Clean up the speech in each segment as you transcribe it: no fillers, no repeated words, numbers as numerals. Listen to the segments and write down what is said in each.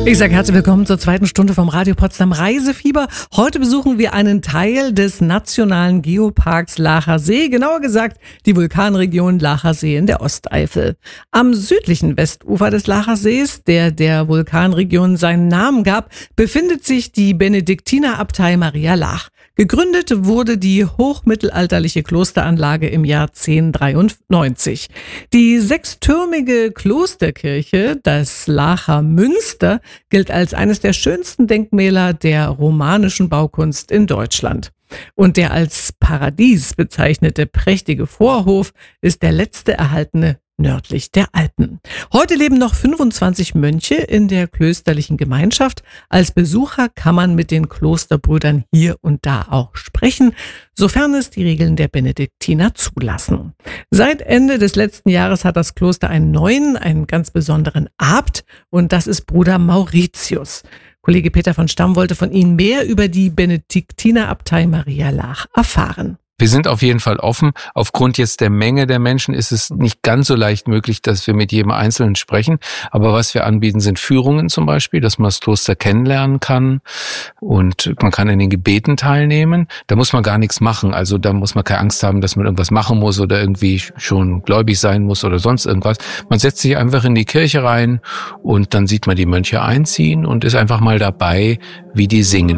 Ich sage herzlich willkommen zur zweiten Stunde vom Radio Potsdam Reisefieber. Heute besuchen wir einen Teil des Nationalen Geoparks Laacher See, genauer gesagt die Vulkanregion Laacher See in der Osteifel. Am südlichen Westufer des Laacher Sees, der Vulkanregion seinen Namen gab, befindet sich die Benediktinerabtei Maria Laach. Gegründet wurde die hochmittelalterliche Klosteranlage im Jahr 1093. Die sechstürmige Klosterkirche, das Laacher Münster, gilt als eines der schönsten Denkmäler der romanischen Baukunst in Deutschland. Und der als Paradies bezeichnete prächtige Vorhof ist der letzte erhaltene nördlich der Alpen. Heute leben noch 25 Mönche in der klösterlichen Gemeinschaft. Als Besucher kann man mit den Klosterbrüdern hier und da auch sprechen, sofern es die Regeln der Benediktiner zulassen. Seit Ende des letzten Jahres hat das Kloster einen ganz besonderen Abt, und das ist Bruder Mauritius. Kollege Peter von Stamm wollte von Ihnen mehr über die Benediktinerabtei Maria Laach erfahren. Wir sind auf jeden Fall offen. Aufgrund jetzt der Menge der Menschen ist es nicht ganz so leicht möglich, dass wir mit jedem Einzelnen sprechen. Aber was wir anbieten, sind Führungen zum Beispiel, dass man das Kloster kennenlernen kann. Und man kann in den Gebeten teilnehmen. Da muss man gar nichts machen. Also da muss man keine Angst haben, dass man irgendwas machen muss oder irgendwie schon gläubig sein muss oder sonst irgendwas. Man setzt sich einfach in die Kirche rein und dann sieht man die Mönche einziehen und ist einfach mal dabei, wie die singen.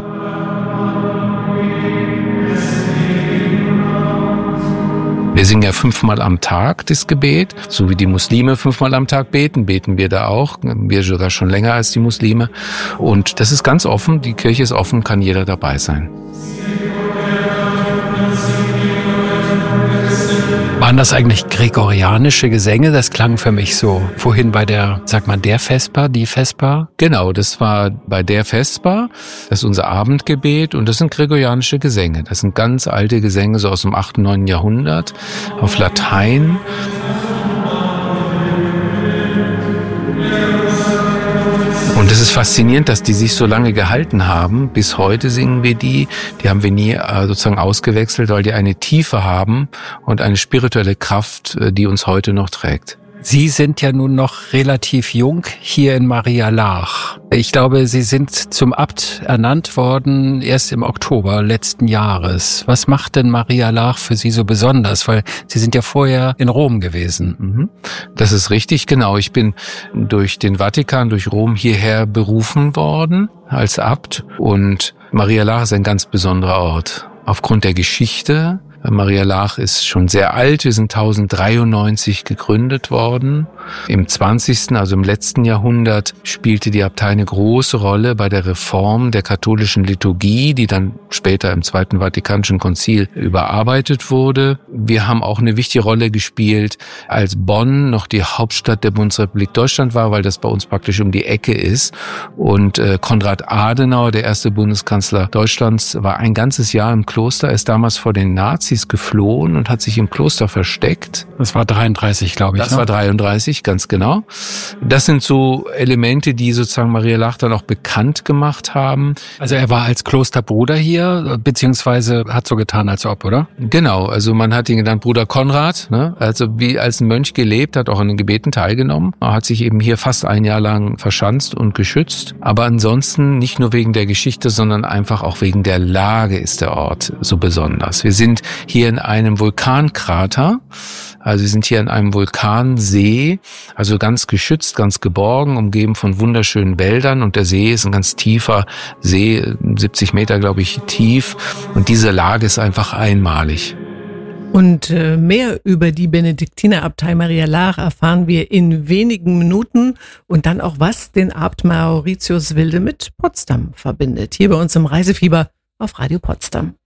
Wir singen ja 5-mal am Tag das Gebet, so wie die Muslime 5-mal am Tag beten, beten wir da auch. Wir sogar schon länger als die Muslime. Und das ist ganz offen, die Kirche ist offen, kann jeder dabei sein. Waren das eigentlich gregorianische Gesänge? Das klang für mich so. Vorhin bei der Vesper, die Vesper? Genau, das war bei der Vesper. Das ist unser Abendgebet und das sind gregorianische Gesänge. Das sind ganz alte Gesänge, so aus dem 8., 9. Jahrhundert, auf Latein. Und es ist faszinierend, dass die sich so lange gehalten haben. Bis heute singen wir die. Die haben wir nie sozusagen ausgewechselt, weil die eine Tiefe haben und eine spirituelle Kraft, die uns heute noch trägt. Sie sind ja nun noch relativ jung hier in Maria Laach. Ich glaube, Sie sind zum Abt ernannt worden erst im Oktober letzten Jahres. Was macht denn Maria Laach für Sie so besonders? Weil Sie sind ja vorher in Rom gewesen. Das ist richtig, genau. Ich bin durch den Vatikan, durch Rom hierher berufen worden als Abt. Und Maria Laach ist ein ganz besonderer Ort. Aufgrund der Geschichte. Maria Laach ist schon sehr alt. Wir sind 1093 gegründet worden. Im 20., also im letzten Jahrhundert, spielte die Abtei eine große Rolle bei der Reform der katholischen Liturgie, die dann später im Zweiten Vatikanischen Konzil überarbeitet wurde. Wir haben auch eine wichtige Rolle gespielt, als Bonn noch die Hauptstadt der Bundesrepublik Deutschland war, weil das bei uns praktisch um die Ecke ist. Und Konrad Adenauer, der erste Bundeskanzler Deutschlands, war ein ganzes Jahr im Kloster, ist damals vor den Nazis geflohen und hat sich im Kloster versteckt. Das war 33, glaube ich. Das war 33, ganz genau. Das sind so Elemente, die sozusagen Maria Laach dann auch bekannt gemacht haben. Also er war als Klosterbruder hier, beziehungsweise hat so getan, als ob, oder? Genau, also man hat ihn genannt Bruder Konrad, ne? Also wie als ein Mönch gelebt, hat auch an den Gebeten teilgenommen. Er hat sich eben hier fast ein Jahr lang verschanzt und geschützt. Aber ansonsten nicht nur wegen der Geschichte, sondern einfach auch wegen der Lage ist der Ort so besonders. Wir sind hier in einem Vulkankrater, also wir sind hier in einem Vulkansee, also ganz geschützt, ganz geborgen, umgeben von wunderschönen Wäldern, und der See ist ein ganz tiefer See, 70 Meter, glaube ich, tief, und diese Lage ist einfach einmalig. Und mehr über die Benediktinerabtei Maria Laach erfahren wir in wenigen Minuten, und dann auch, was den Abt Mauritius Wilde mit Potsdam verbindet. Hier bei uns im Reisefieber auf Radio Potsdam.